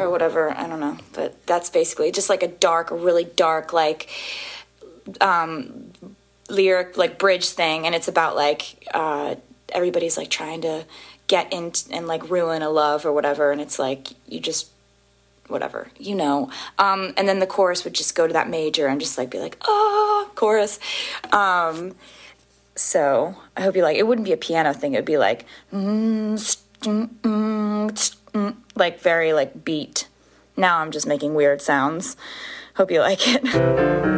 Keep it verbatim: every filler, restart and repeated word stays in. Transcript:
or whatever. I don't know, but that's basically just like a dark, really dark, like um, lyric, like bridge thing, and it's about like uh, everybody's like trying to get in and like ruin a love or whatever, and it's like you just whatever, you know. Um, and then the chorus would just go to that major and just like be like, oh, chorus. Um, so I hope you like. It wouldn't be a piano thing. It would be like, mm, mm, mm, mm, like very like beat. Now I'm just making weird sounds. Hope you like it.